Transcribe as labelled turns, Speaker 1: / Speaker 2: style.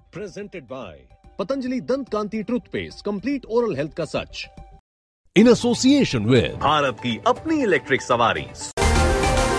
Speaker 1: Presented by Patanjali Dant Kanti Toothpaste, complete oral health का सच. In association with
Speaker 2: Bharat की अपनी electric सवारी